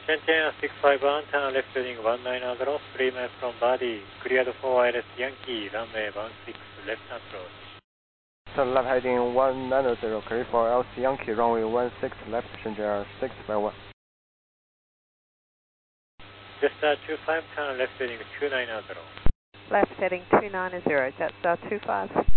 Shenzhen 651, turn left heading 190, 3 miles from body, cleared for ILS Yankee, runway 16, left approach. Turn left heading 190, clear for LC Yankee, runway 16, left, Shenzhen 651. Jetstar 25, turn left heading 290. Left heading 290, Jetstar 25.